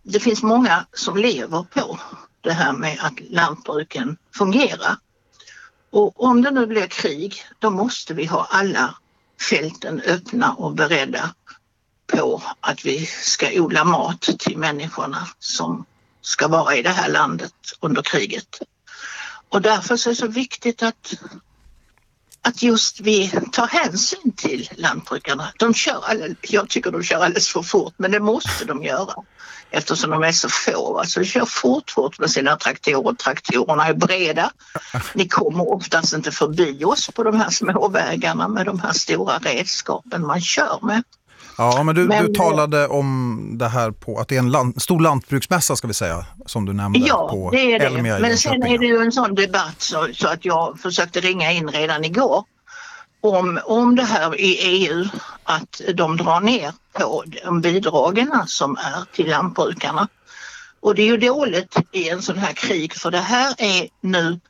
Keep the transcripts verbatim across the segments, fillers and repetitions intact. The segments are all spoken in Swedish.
det finns många som lever på det här med att lantbruken fungerar. Och om det nu blir krig, då måste vi ha alla fälten öppna och beredda på att vi ska odla mat till människorna som ska vara i det här landet under kriget. Och därför så är det så viktigt att, att just vi tar hänsyn till lantbrukarna. De kör all, jag tycker de kör alldeles för fort, men det måste de göra eftersom de är så få. Alltså de kör fort, fort med sina traktorer. Traktorerna är breda. Ni kommer oftast inte förbi oss på de här små vägarna med de här stora redskapen man kör med. Ja, men du, men du talade om det här på att det är en land, stor lantbruksmässa ska vi säga, som du nämnde. Ja, på det är det. Elmia. Men sen är det ju en sån debatt så, så att jag försökte ringa in redan igår om, om det här i E U, att de drar ner på de bidragen som är till lantbrukarna. Och det är ju dåligt i en sån här krig, för det här är nu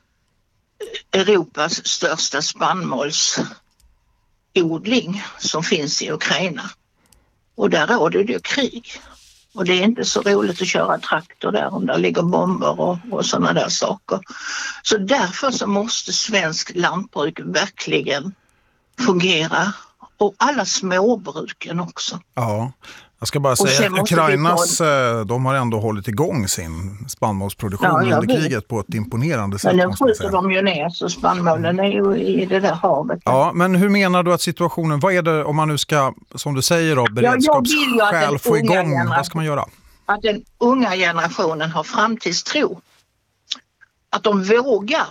Europas största spannmålsodling som finns i Ukraina. Och där råder det ju krig. Och det är inte så roligt att köra traktor där om där ligger bomber och, och sådana där saker. Så därför så måste svensk lantbruk verkligen fungera. Och alla småbruken också. Ja, jag ska bara säga att Ukrainas, få... de har ändå hållit igång sin spannmålsproduktion ja, under kriget på ett imponerande sätt. Men nu skjuter de ju ner, så spannmålen är ju i det där havet. Ja, men hur menar du att situationen, vad är det om man nu ska, som du säger då, beredskapsskäl få igång, vad ska man göra? Att den unga generationen har framtidstro. Att de vågar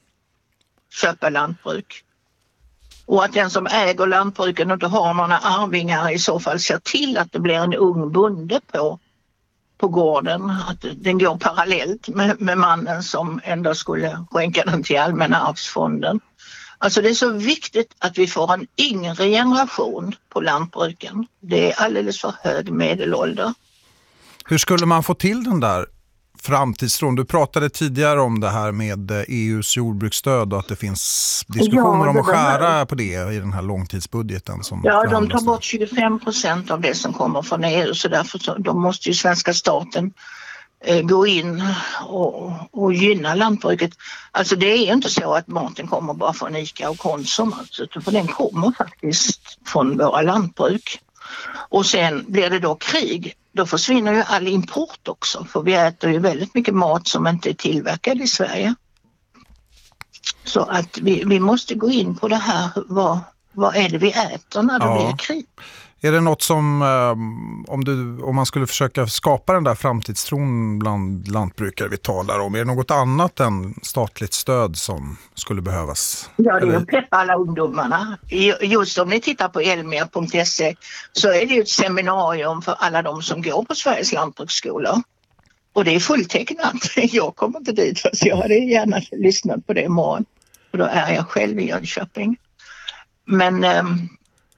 köpa lantbruk. Och att den som äger lantbruken och inte har några arvingar i så fall ser till att det blir en ung bonde på, på gården. Att den går parallellt med, med mannen som ändå skulle skänka den till allmänna arvsfonden. Alltså det är så viktigt att vi får en yngre generation på lantbruken. Det är alldeles för hög medelålder. Hur skulle man få till den där framtidstron? Du pratade tidigare om det här med E U:s jordbruksstöd och att det finns diskussioner ja, det om att skära på det i den här långtidsbudgeten. Som ja, de tar bort tjugofem procent av det som kommer från E U, så därför så, de måste ju svenska staten eh, gå in och, och gynna lantbruket. Alltså det är ju inte så att maten kommer bara från ICA och Konsum, alltså, för den kommer faktiskt från våra lantbruk. Och sen blir det då krig, då försvinner ju all import också, för vi äter ju väldigt mycket mat som inte är tillverkad i Sverige. Så att vi, vi måste gå in på det här, vad, vad är det vi äter när det ja. blir krig? Är det något som, om, du, om man skulle försöka skapa den där framtidstron bland lantbrukare vi talar om, är det något annat än statligt stöd som skulle behövas? Ja, det är att peppa alla ungdomarna. Just om ni tittar på elmia punkt se så är det ju ett seminarium för alla de som går på Sveriges lantbruksskolor. Och det är fulltecknat. Jag kommer inte dit, så jag hade gärna lyssnat på det imorgon. Och då är jag själv i Jönköping. Men... Um,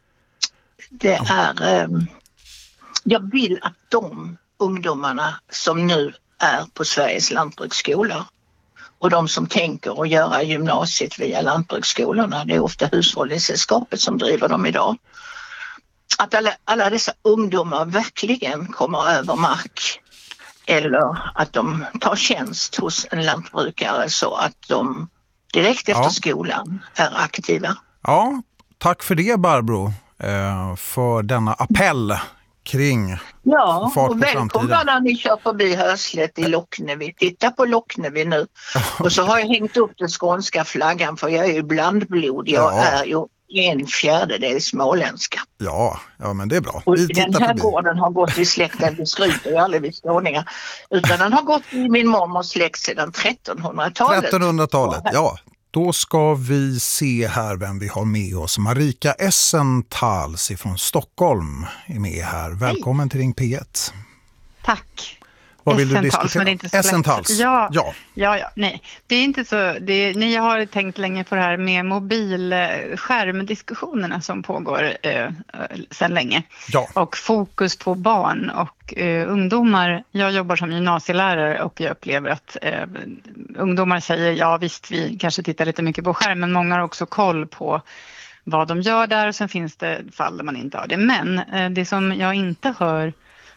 Det är, um, jag vill att de ungdomarna som nu är på Sveriges lantbruksskolor och de som tänker att göra gymnasiet via lantbruksskolorna, det är ofta hushållningssällskapet som driver dem idag, att alla, alla dessa ungdomar verkligen kommer över mark eller att de tar tjänst hos en lantbrukare så att de direkt efter ja. skolan är aktiva. Ja, tack för det Barbro. För denna appell kring ja, fart på och välkomna när ni kör förbi Höslet i Locknevi. Titta på Locknevi nu. Och så har jag hängt upp den skånska flaggan, för jag är ju blandblod. Jag ja. är ju en fjärdedel småländska. Ja, ja, men det är bra. Och den här gården har gått i släkten, vi skryter ju aldrig vid skåningar. Utan den har gått i min mormors släkt sedan trettonhundratalet. trettonhundratalet, ja. Då ska vi se här vem vi har med oss. Marika Essentals från Stockholm är med här. Välkommen Hej. till Ring P ett. Tack. Vad vill du diskutera? Essentals. Ja, ja, ja, ja, nej. Det är inte så. Det är, ni har tänkt länge på det här med mobilskärmdiskussionerna som pågår eh, sedan länge. Ja. Och fokus på barn och eh, ungdomar. Jag jobbar som gymnasielärare och jag upplever att eh, ungdomar säger ja visst, vi kanske tittar lite mycket på skärm, men många har också koll på vad de gör där, och sen finns det fall där man inte har det. Men eh, det som jag inte hör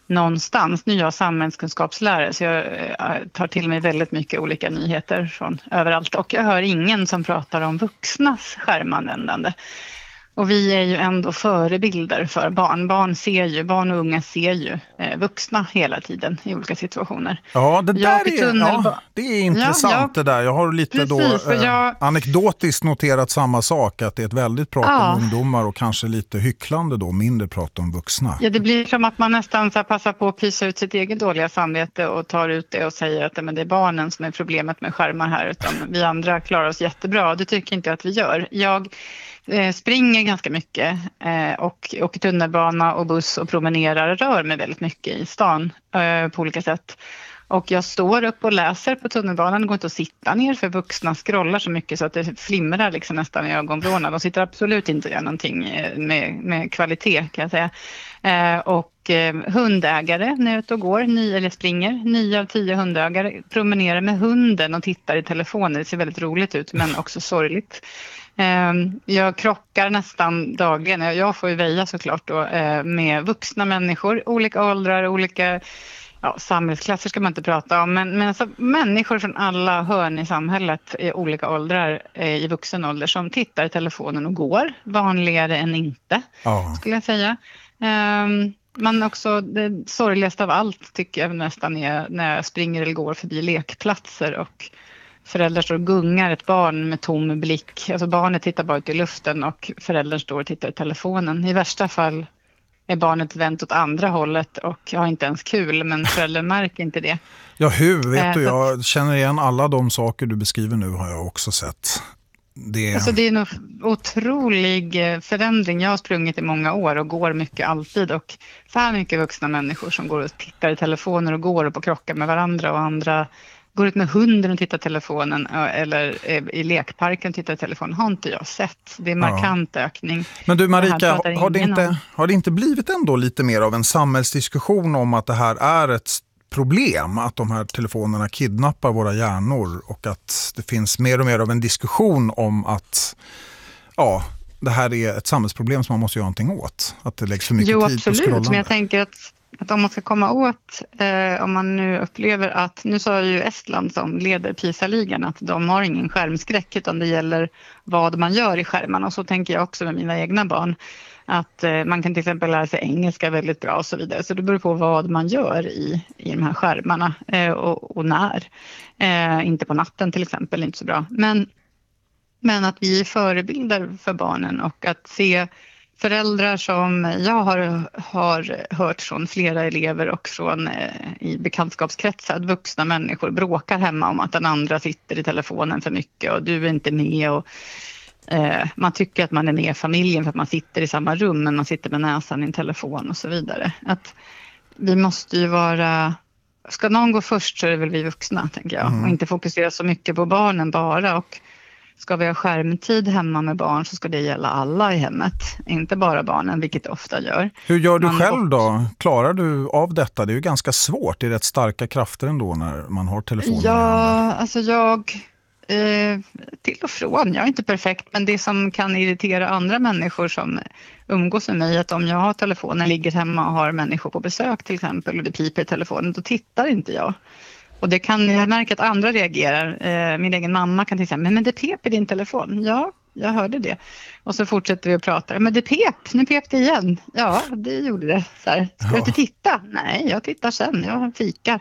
någonstans. Nu är jag samhällskunskapslärare så jag tar till mig väldigt mycket olika nyheter från överallt. Och jag hör ingen som pratar om vuxnas skärmanvändande. Och vi är ju ändå förebilder för barn. Barn ser ju, barn och unga ser ju eh, vuxna hela tiden i olika situationer. Ja, det där är, tunnel... ja, det är intressant ja, jag... det där. Jag har lite Precis, då eh, jag... anekdotiskt noterat samma sak, att det är ett väldigt prat ja. om ungdomar och kanske lite hycklande då, mindre prat om vuxna. Ja, det blir som att man nästan så här passar på att pysa ut sitt eget dåliga samvete och tar ut det och säger att men det är barnen som är problemet med skärmar här, utan vi andra klarar oss jättebra. Det tycker inte jag att vi gör. Jag springer ganska mycket eh, och åker tunnelbana och buss och promenerar, rör mig väldigt mycket i stan eh, på olika sätt. Och jag står upp och läser på tunnelbanan, det går inte att sitta ner för vuxna scrollar så mycket så att det flimrar liksom nästan i ögonvråna. De sitter absolut inte och gör någonting med, med kvalitet kan jag säga. Eh, och eh, hundägare när jag är ute och går, nio, eller springer, nio av tio hundägare promenerar med hunden och tittar i telefonen. Det ser väldigt roligt ut men också sorgligt. Jag krockar nästan dagligen, jag får ju väja såklart då, med vuxna människor, olika åldrar, olika ja, samhällsklasser ska man inte prata om, men, men alltså, människor från alla hörn i samhället i olika åldrar, i vuxen ålder, som tittar i telefonen och går, vanligare än inte, oh. skulle jag säga. Men också det sorgligaste av allt tycker jag nästan är när jag springer eller går förbi lekplatser och föräldrar står och gungar ett barn med tom blick. Alltså barnet tittar bara ut i luften och föräldern står och tittar i telefonen. I värsta fall är barnet vänt åt andra hållet och har inte ens kul, men föräldern märker inte det. Ja, hur vet du? Jag känner igen alla de saker du beskriver nu, har jag också sett. Det, alltså det är en otrolig förändring. Jag har sprungit i många år och går mycket alltid, och så här mycket vuxna människor som går och tittar i telefoner och går upp och krockar med varandra, och andra går ut med hunden och tittar i telefonen eller i lekparken och tittar i telefonen, har inte jag sett. Det är markant ja. ökning. Men du Marika, har det, inte, har det inte blivit ändå lite mer av en samhällsdiskussion om att det här är ett problem, att de här telefonerna kidnappar våra hjärnor, och att det finns mer och mer av en diskussion om att ja, det här är ett samhällsproblem som man måste göra någonting åt. Att det läggs för mycket jo, tid absolut, på scrollande. Men jag tänker att Att om man ska komma åt, eh, om man nu upplever att, nu sa ju Estland som leder PISA-ligan att de har ingen skärmskräck utan det gäller vad man gör i skärmarna, och så tänker jag också med mina egna barn. Att eh, man kan till exempel lära sig engelska väldigt bra och så vidare, så det beror på vad man gör i, i de här skärmarna eh, och, och när. Eh, inte på natten till exempel, inte så bra. Men, men att vi är förebilder för barnen, och att se föräldrar som jag har, har hört från flera elever och från eh, i bekantskapskretsar, att vuxna människor bråkar hemma om att den andra sitter i telefonen för mycket och du är inte med, och eh, man tycker att man är med i familjen för att man sitter i samma rum, men man sitter med näsan i en telefon och så vidare. Att vi måste ju vara, ska någon gå först så är det väl vi vuxna, tänker jag, mm. och inte fokusera så mycket på barnen bara. Och ska vi ha skärmtid hemma med barn så ska det gälla alla i hemmet, inte bara barnen, vilket det ofta gör. Hur gör du man själv då? Klarar du av detta? Det är ju ganska svårt, det är rätt starka krafter ändå när man har telefonen. Ja, alltså jag eh, till och från, jag är inte perfekt, men det som kan irritera andra människor som umgås med mig, att om jag har telefonen, ligger hemma och har människor på besök till exempel och det piper i telefonen, då tittar inte jag. Och det kan, jag märker att andra reagerar. Eh, min egen mamma kan till exempel, men, men det pep i din telefon. Ja, jag hörde det. Och så fortsätter vi att prata. Men det pep, nu pep det igen. Ja, det gjorde det. Så här, ska ja. du inte titta? Nej, jag tittar sen, jag fikar.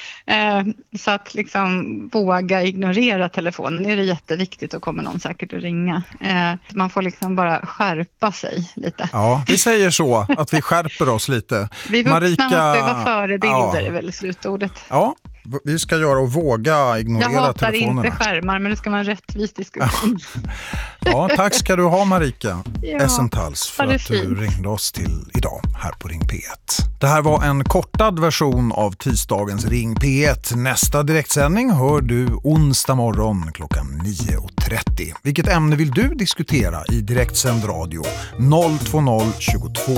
Eh, så att liksom våga ignorera telefonen, är det jätteviktigt, och kommer någon säkert att ringa. Eh, man får liksom bara skärpa sig lite. Ja, vi säger så, att vi skärper oss lite. Vi vuxna Marika... måste vara förebilder, ja. är väl slutordet. Ja, vi ska göra och våga ignorera telefonerna. Jag hatar telefonerna. Inte skärmar, men det ska vara en rättvis diskussion. Ja, tack ska du ha Marika ja, Essentals för att du fint. ringde oss till idag här på Ring P ett. Det här var en kortad version av tisdagens Ring P ett. Nästa direktsändning hör du onsdag morgon klockan nio och trettio. Vilket ämne vill du diskutera i direktsänd radio? noll två noll tjugotvå